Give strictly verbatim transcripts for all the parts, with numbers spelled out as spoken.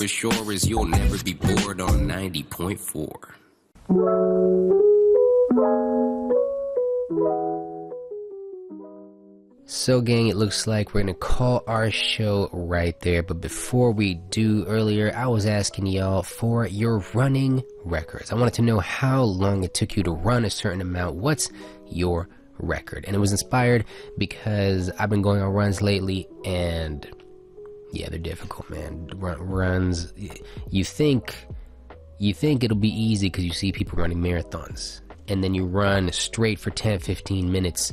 for sure is you'll never be bored on ninety point four. So gang, it looks like we're gonna call our show right there, but before we do, earlier I was asking y'all for your running records. I wanted to know how long it took you to run a certain amount. What's your record? And it was inspired because I've been going on runs lately, and yeah, they're difficult, man. Run, runs, you think you think it'll be easy because you see people running marathons, and then you run straight for ten fifteen minutes,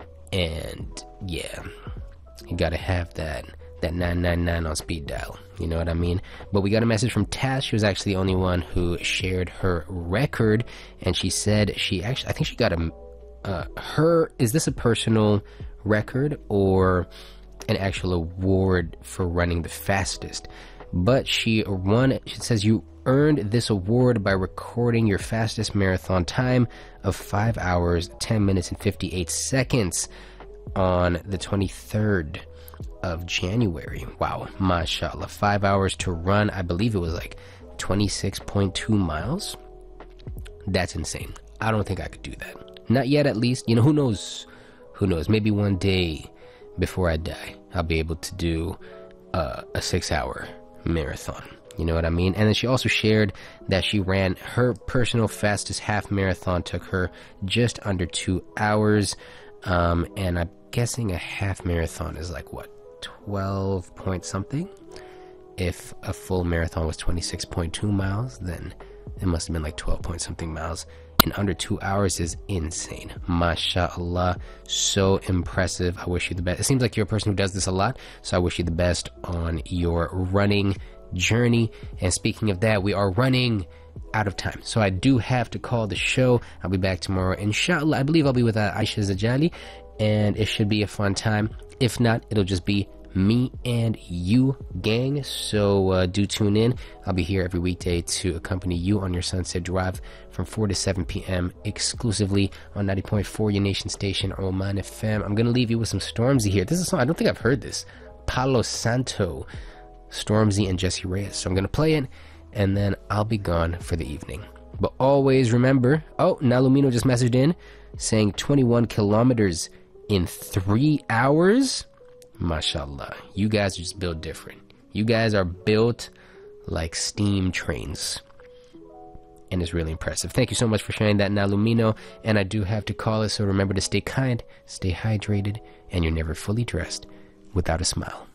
and yeah, you gotta have that that nine nine nine on speed dial, you know what I mean? But we got a message from Taz. She was actually the only one who shared her record, and she said she actually, I think she got a uh, her, is this a personal record or an actual award for running the fastest? But she won, she says you earned this award by recording your fastest marathon time of five hours, ten minutes, and fifty-eight seconds on the twenty-third of January. Wow, mashallah. Five hours to run, I believe it was like twenty-six point two miles. That's insane. I don't think I could do that. Not yet, at least. You know, who knows? Who knows? Maybe one day before I die, I'll be able to do uh, a six-hour marathon. You know what I mean? And then she also shared that she ran her personal fastest half marathon, took her just under two hours. Um, and I'm guessing a half marathon is like, what, twelve point something? If a full marathon was twenty-six point two miles, then it must have been like twelve point something miles. In under two hours is insane. MashaAllah. So impressive. I wish you the best. It seems like you're a person who does this a lot, so I wish you the best on your running journey. And speaking of that, we are running out of time, so I do have to call the show. I'll be back tomorrow, inshallah. I believe I'll be with uh, Aisha Zajali, and it should be a fun time. If not, it'll just be me and you, gang. So uh, do tune in. I'll be here every weekday to accompany you on your sunset drive from four to seven p.m. exclusively on ninety point four, your nation station, Oman F M. I'm gonna leave you with some Stormzy here. This is a song, I don't think I've heard this. Palo Santo, Stormzy and Jessie Reyez. So I'm gonna play it, and then I'll be gone for the evening. But always remember, oh, Nalumino just messaged in saying twenty-one kilometers in three hours. Mashallah, you guys are just built different. You guys are built like steam trains, and it's really impressive. Thank you so much for sharing that, Nalumino. And I do have to call it, so remember to stay kind, stay hydrated, and you're never fully dressed without a smile.